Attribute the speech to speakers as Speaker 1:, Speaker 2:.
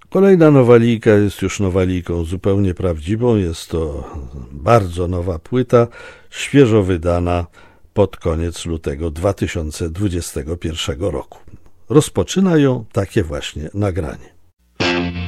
Speaker 1: Kolejna nowalijka jest już nowalijką zupełnie prawdziwą. Jest to bardzo nowa płyta, świeżo wydana pod koniec lutego 2021 roku. Rozpoczyna ją takie właśnie nagranie.